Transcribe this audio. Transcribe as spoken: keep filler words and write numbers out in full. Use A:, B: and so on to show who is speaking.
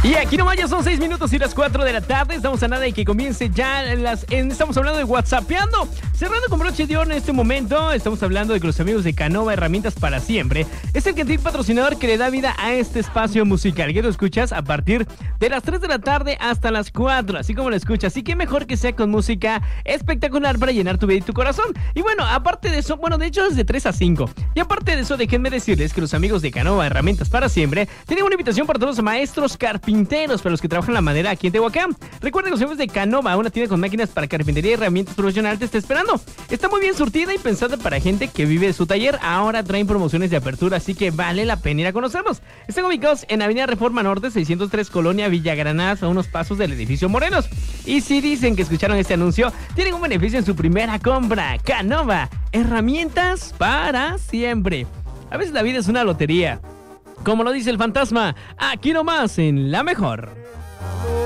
A: Y aquí nomás ya son seis minutos y las cuatro de la tarde. Estamos a nada de que comience ya las... En, estamos hablando de WhatsAppeando. Cerrando con broche de oro en este momento. Estamos hablando de que los amigos de Canova Herramientas para Siempre es el gentil patrocinador que le da vida a este espacio musical. Que lo escuchas a partir de las tres de la tarde hasta las cuatro. Así como lo escuchas. Así que mejor que sea con música espectacular para llenar tu vida y tu corazón. Y bueno, aparte de eso, bueno, de hecho es de tres a cinco. Y aparte de eso, déjenme decirles que los amigos de Canova Herramientas para Siempre tienen una invitación para todos los maestros carpinteros, para los que trabajan la madera aquí en Tehuacán. Recuerden que los amigos de Canova, una tienda con máquinas para carpintería y herramientas profesionales, te está esperando. Está muy bien surtida y pensada para gente que vive de su taller. Ahora traen promociones de apertura, así que vale la pena ir a conocerlos. Están ubicados en Avenida Reforma Norte, seiscientos tres, Colonia Villa Granadas, a unos pasos del edificio Morelos. Y si dicen que escucharon este anuncio, tienen un beneficio en su primera compra. Canova, herramientas para siempre. A veces la vida es una lotería. Como lo dice el fantasma, aquí nomás en La Mejor.